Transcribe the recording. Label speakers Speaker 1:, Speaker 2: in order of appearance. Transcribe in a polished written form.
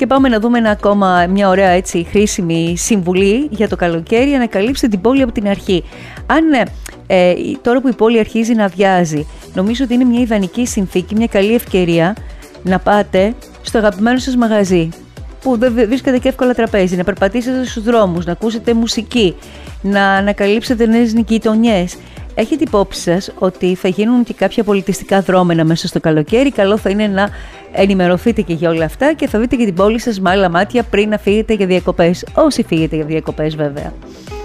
Speaker 1: Και πάμε να δούμε μια ωραία έτσι χρήσιμη συμβουλή για το καλοκαίρι: ανακαλύψτε την πόλη από την αρχή. Αν τώρα που η πόλη αρχίζει να αδειάζει, νομίζω ότι είναι μια ιδανική συνθήκη, μια καλή ευκαιρία να πάτε στο αγαπημένο σας μαγαζί, που δεν βρίσκεται και εύκολα τραπέζι, να περπατήσετε στους δρόμους, να ακούσετε μουσική, να ανακαλύψετε νέες γειτονιές. Έχετε υπόψη σας ότι θα γίνουν και κάποια πολιτιστικά δρόμενα μέσα στο καλοκαίρι. Καλό θα είναι να ενημερωθείτε και για όλα αυτά και θα δείτε και την πόλη σας με άλλα μάτια πριν να φύγετε για διακοπές. Όσοι φύγετε για διακοπές, βέβαια.